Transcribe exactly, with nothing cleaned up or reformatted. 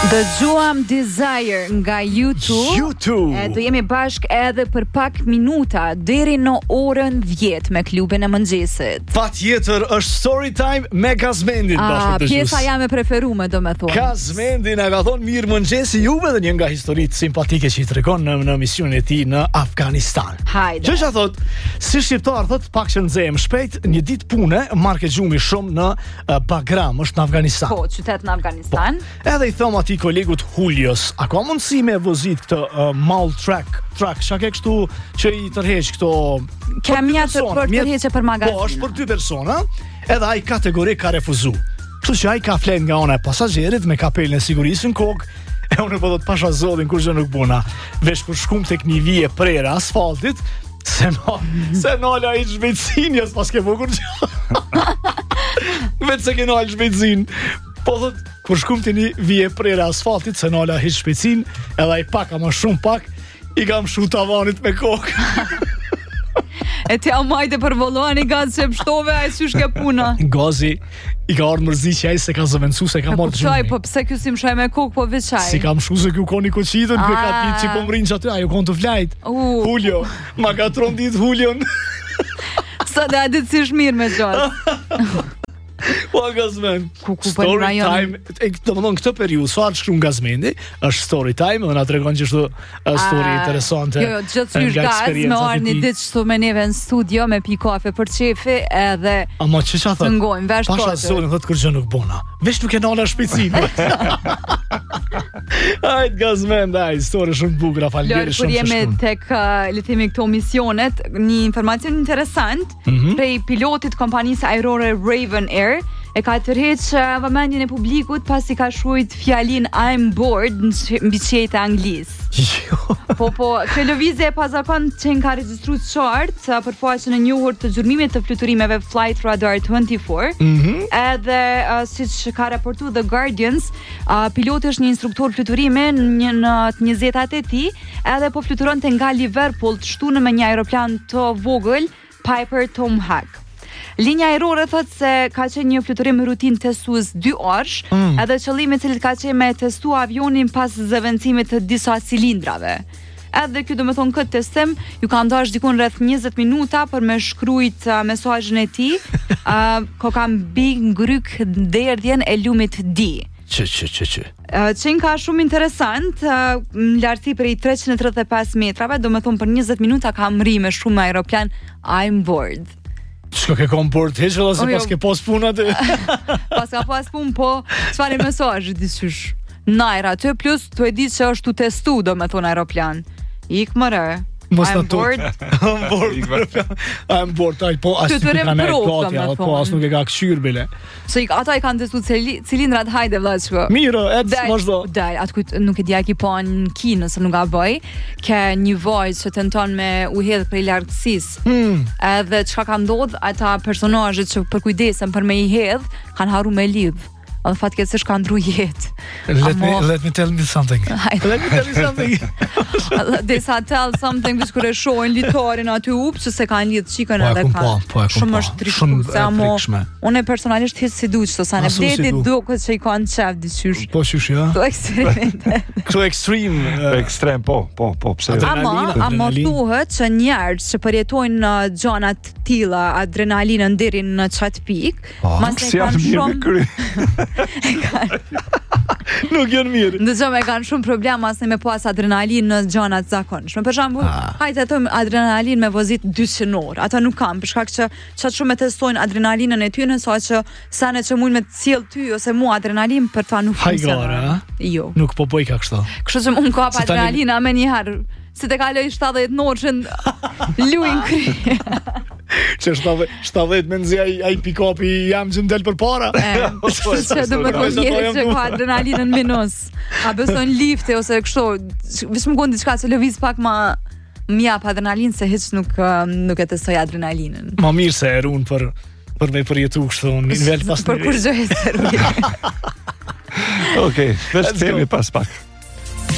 Dëgjuam Desire nga YouTube. YouTube. E, do jemi bashk edhe për pak minuta deri në orën dhjetë me klubin e mëngjesit. Patjetër është story time me Gazmendin bashkë Ah, të pjesa jame preferume, do me thonë. Gazmendi na ka thonë mirë mëngjesi juve dhe një nga historitë simpatike që i tregon në, në misionin e tij në Afganistan. Hajde. Që që thot, si shqiptar thot pak që nxehem shpejt, një ditë pune marrë gjumi shumë në uh, Bagram, është në Afganistan. Po, qytet në Afganistan. Edhe i thom atij kolegut Julios, a ka mundësi me vozit këtë uh, mall track, track, çka ke kështu që i tërheq këto Kem mjatë për tërheqje për magazina. Po, është për dy persona, edhe ai kategorik ka refuzu. Kështu që ai ka flet nga ona e pasazherit me kapelën e sigurisë në kokë, e unë po do të pasha zodin kur gjë nuk buna. Vesh kur shkum tek një vije prera asfaltit, se no, se nola i shpejtësin, jas pas ke bukur gjë. Vetë se ke nola shpejtësin. Po thot, kur shkum të një vije prera asfaltit, se nola i shpejtësin, edhe ai pak a më shumë pak, i kam shu tavanit me kokë. E ti amajte për volani gazë që pështove, a e sysh ke puna. Gazi i ka ardhur mërzi që ai se ka zëvendësu se ka marrë gjumi. gjumi. Po pse ky si mshaj me kokë po veçaj. Si kam shu se ky koni koqitën, ky ka Ah. ditë që po mrin që aty, ajo kon të flajt. Uh. Julio, ma ka tron ditë Julion. Sa dhe a ditë si shmirë me gjatë. Po Gazmen. Ku ku për Story rajon. time. E domethënë këtë periudhë sa të shkruan Gazmendi, është story time dhe na tregon që është story Ah, interesante. Jo, jo, gjithë sysh nga gaz, me eksperiencat e orë një tij. ditë që me neve në studio, me pi kafe për qefi, edhe Ama që qa thot? të ngojmë, vesh Pasha kote. zonin, thot kur gjë nuk bona. Vesh nuk e nala shpejtësinë. Ajt Gazmend, aj, histori shumë bukur, Lërë, falënderit kur shumë që jemi shkruan. tek, uh, le të themi këto misionet, një informacion interesant, Mhm. prej pilotit kompanisë ajrore Raven Air, e ka tërheq uh, vëmendjen e publikut pasi ka shujt fjalin I'm bored në sh- mbi qejtë anglisë. Jo. Po, po, kjo lëvizje e pazakon që në ka regjistru qartë uh, për faqen e njohur të zhurmimit të fluturimeve Flight Radar njëzet e Mhm. Edhe uh, siç ka raportu The Guardians, uh, piloti është një instruktor fluturimi në një në të njëzetat e tij, edhe po fluturonte nga Liverpool të shtunë me një aeroplan të vogël Piper Tomahawk. Linja ajrore thot se ka qenë një fluturim rutin testues dy orësh, Mm. edhe qëllimi i cilit ka qenë me testu avionin pas zëvendësimit të disa cilindrave. Edhe ky do me thonë këtë testim ju ka ndash dikun rreth njëzet minuta për me shkrujt uh, mesazhin e tij, uh, ko kam bi ngryk derdhjen e lumit D. Që, që, që, që. Uh, Qenë ka shumë interesant, uh, në lartësi prej treqind e tridhjet e pesë metrave, do me thonë për njëzet minuta ka mri me shumë aeroplan I'm bored. Shko ke kom bord heq edhe se O, jo. pas ke pos puna të... Pas ka pas pun, po çfarë mesazhi disysh. Najra aty plus tu e di se është tu testu, do me thonë aeroplan. Ik më re. Mos na I'm tu. bored. I'm bored. I'm bored, aj, po as Ty nuk të e ka nejt remprot, plati, domethënë. po as nuk e ka këshyr bile. Se i- ata i kanë testu cili, cilindrat hajde vllazë. Mirë, et Daj, vazhdo. daj, atë kujt nuk e dia ki po në Kinë, se nuk gaboj, ke një vajzë që tenton me u hedh prej lartësisë. Hmm. Edhe çka ka ndodh, ata personazhet që për kujdesen për me i hedh, kanë harru me lidh. Edhe fatkeqësisht ka ndru jetë. Let me, Amo- let me tell me something. Hajde. Let me tell you something. Dhe sa tell something bis kur e shohin litorin aty up që se kanë lidh çikën Po e edhe kum ka. pa, po e kum Shumë pa. është Shumë trishtuese, e amo frikshme. unë personalisht hiç si duç, sa ne Asu si vleti du. duket se i kanë çaf diçysh. Po qysh, ja? To eksperimente. Kështu extreme. eh, Ekstrem, po, po, po, pse? Atë- Ama, Adrenalin, ama adrenalin. thuhet që njerëz që përjetojnë uh, gjana të tilla, adrenalinën deri në çat pikë, Po, mas e Si janë kanë mirë me shumë, kry. Nuk janë mirë. ndëgjoj e kanë shumë problem as me pas adrenalinë në gjana të zakonshme. Për shembull, Ah. hajde të thojmë adrenalinë me vozit dyqin orë. Ata nuk kanë, për shkak që çat shumë e testojnë adrenalinën e tyre, sa që sa ne që mund me të sjell ty ose mua adrenalinë për ta nuk Hajgare, funksionon. a? Jo. Nuk po bëj ka kështu. Kështu që mund ka Se tani- adrenalina me një herë. Si të kaloj shtatëdhjetë norëshën luin kry. Që shtatëdhjetë shtatëdhjetë me nxja ai ai pick-upi jam që më del përpara. E, Kështu që do me thonë njerëz që ka adrenalinën minus. A besojnë lifte ose kështu, veç më konë diçka që lëviz pak ma më jap adrenalinë se hiç nuk ë, nuk e testoj adrenalinën. Ma mirë se e runë për për me përjetu kështu në nivel pas Për kur niveli. gjë e servi. Okej, veç Let's go. themi pas pak.